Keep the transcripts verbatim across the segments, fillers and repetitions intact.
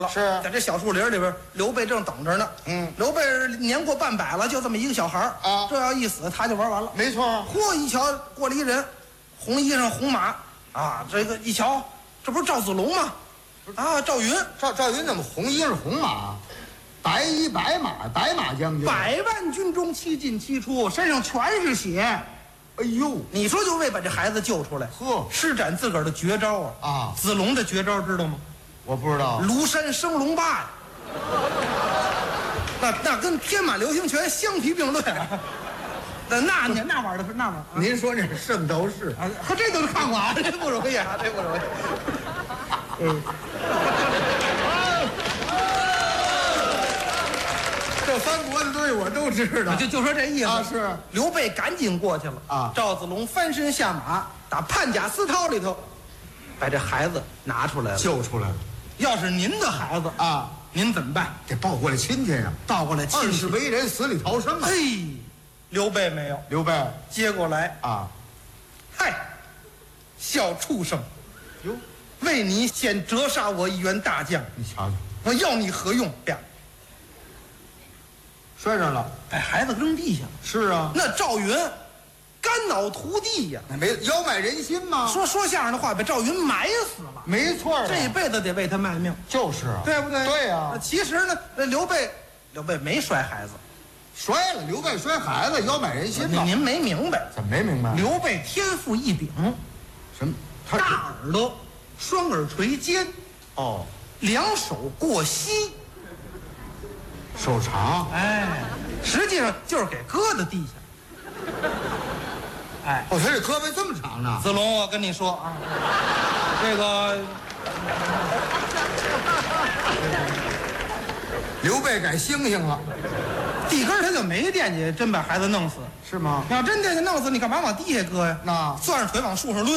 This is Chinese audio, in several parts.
是在这小树林里边，刘备正等着呢。 嗯， 刘备年过半百了，就这么一个小孩啊， 这要一死，他就玩完了。 没错。 嚯，一瞧过来一人，红衣裳红马啊，这个一瞧，这不是赵子龙吗？啊，赵云。 赵赵云怎么红衣是红马，白衣白马，白马将军？ 百万军中七进七出，身上全是血。 哎呦， 你说就为把这孩子救出来， 呵， 施展自个儿的绝招啊！ 啊， 子龙的绝招知道吗？ 我不知道。 庐山升龙霸呀，那那跟天马流星拳相提并论啊！那那那那玩意儿的是那玩意儿、啊。 您说这是圣斗士啊？和这都是看过啊，这不容易啊，这不容易。嗯。 这三国的东西我都知道， 就就说这意思啊。是刘备赶紧过去了啊。 赵子龙翻身下马，打判甲丝绦里头把这孩子拿出来了， 救出来了。 要是您的孩子啊， 您怎么办？ 得抱过来亲戚呀， 抱过来亲戚。 二世为人，死里逃生啊。 嘿，刘备没有， 刘备接过来啊， 嗨，小畜生， 哟， 为你先折杀我一员大将， 你瞧瞧， 我要你何用？呀， 摔上了， 把孩子扔地下了。 是啊， 那赵云肝脑涂地呀， 那没妖买人心吗？ 说说相声的话，把赵云埋死了。 没错， 这辈子得为他卖命， 就是啊， 对不对？ 对呀。 其实呢，那刘备，刘备没摔孩子， 摔了。刘备摔孩子，妖买人心嘛。 您没明白？ 怎么没明白？ 刘备天赋异禀， 什么？他大耳朵，双耳垂肩， 哦， 两手过膝， 手长。 哎，实际上就是给搁在地下。哎， 哦，他这胳膊这么长呢？ 子龙，我跟你说啊，这个刘备改猩猩了， 地根他就没惦记真把孩子弄死， 是吗？ 要真惦记弄死你，干嘛往地下搁呀？ 那攥着腿往树上抡，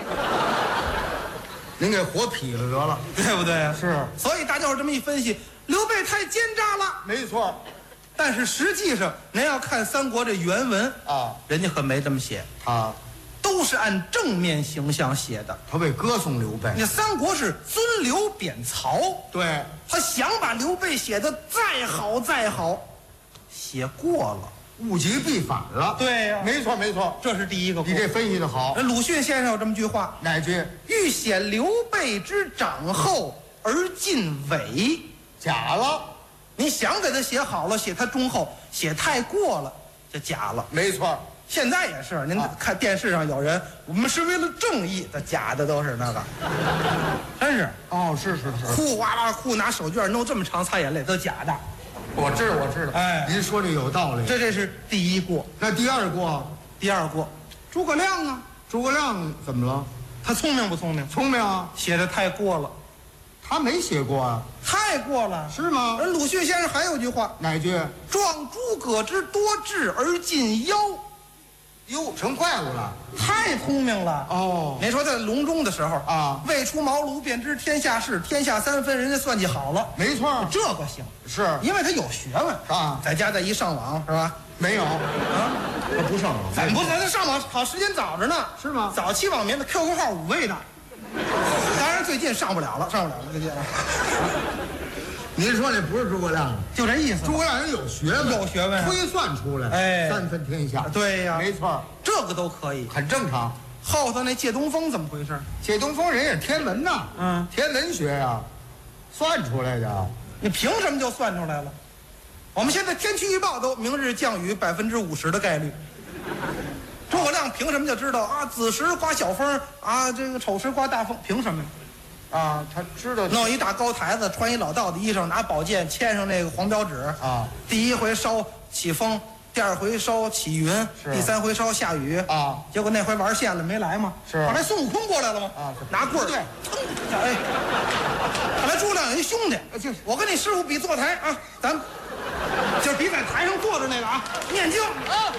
您给活劈了得了， 对不对？ 是。 所以大家伙这么一分析，刘备太奸诈了。 没错。 但是实际上，您要看三国这原文啊， 人家可没这么写， 他都是按正面形象写的。 他为歌颂刘备， 你三国是尊刘贬曹， 对， 他想把刘备写的再好再好，写过了， 物极必反了。 对呀、 没错没错， 这是第一个过。 你这分析的好。 鲁迅先生有这么句话： 哪句？ 欲显刘备之长厚而尽伪。 假了。 你想给他写好了，写他忠厚，写太过了就假了。 没错。 现在也是，您看电视上有人，我们是为了正义，他假的都是那个，真是。 哦，是是是。 哭哇哇哭，拿手绢弄这么长擦眼泪，都假的。 我知道我知道。 哎， 您说这有道理。 这这是第一过。 那第二过？ 第二过，诸葛亮啊。 诸葛亮怎么了？ 他聪明不聪明？ 聪明啊。 写的太过了。 他没写过啊。 太过了。 是吗？ 人鲁迅先生还有句话， 哪句？ 壮诸葛之多智而近妖。 哟，成怪物了。 太聪明了哦。 您说在隆中的时候啊， 未出茅庐便知天下事，天下三分，人家算计好了。 没错， 这个行， 是因为他有学问啊。 在家再一上网是吧？ 没有啊，他不上网。 怎么不？他上网好时间早着呢， 是吗？ 早期网民的 Q Q 号五位的，当然最近上不了了，上不了了最近。 您说那不是诸葛亮， 就这意思。 诸葛亮人有学问， 有学问、啊， 推算出来， 哎， 三分天下。 对呀、啊， 没错， 这个都可以， 很正常。 后头那借东风怎么回事？ 借东风人也是天文呐， 嗯， 天文学呀、啊，算出来的。 你凭什么就算出来了？我们现在天气预报都明日降雨百分之五十的概率。诸葛亮凭什么就知道啊？子时刮小风啊，这个丑时刮大风，凭什么呀？ 啊，他知道弄一大高台子，穿一老道的衣裳，拿宝剑签上那个黄标纸啊。 第一回烧起风，第二回烧起云，第三回烧下雨啊。 结果那回玩线了没来吗？ 是。 后来孙悟空过来了吗？ 啊， 拿棍儿对， 哎，后来诸葛亮有一兄弟， 就是我跟你师傅比坐台啊，咱们就是比在台上坐着那个啊，念经啊，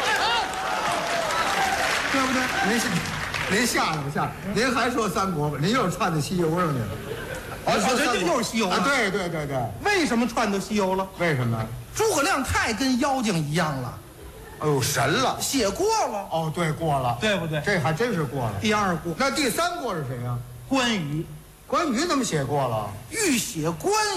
对不对？ 您是。您吓唬吓唬，您还说三国吧？您又串到西游上去了。 哦，这就又是西游啊！对对对对。 为什么串到西游了？ 为什么？ 诸葛亮太跟妖精一样了。 哎呦，神了！ 写过了。 哦，对，过了， 对不对？ 这还真是过了。 第二过。 那第三过是谁呀？ 关羽。 关羽怎么写过了？ 浴血关